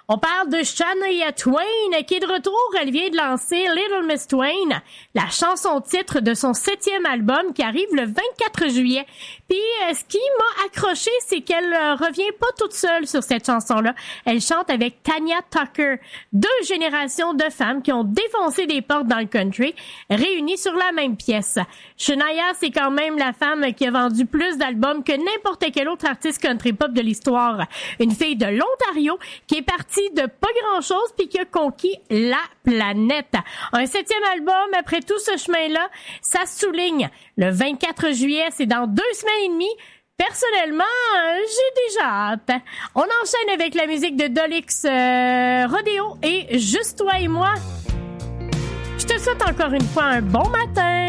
On parle de Shania Twain qui est de retour. Elle vient de lancer Little Miss Twain, la chanson-titre de son 7e album qui arrive le 24 juillet. Puis ce qui m'a accroché, c'est qu'elle revient pas toute seule sur cette chanson-là. Elle chante avec Tanya Tucker, 2 générations de femmes qui ont défoncé des portes dans le country, réunies sur la même pièce. Shania, c'est quand même la femme qui a vendu plus d'albums que n'importe quel autre artiste country pop de l'histoire. Une fille de l'Ontario qui est partie de pas grand-chose puis qui a conquis la planète. Un 7e album après tout ce chemin-là, ça souligne. Le 24 juillet, c'est dans 2 semaines et demie. Personnellement, j'ai déjà hâte. On enchaîne avec la musique de Dolix Rodeo et Juste toi et moi. Je te souhaite encore une fois un bon matin.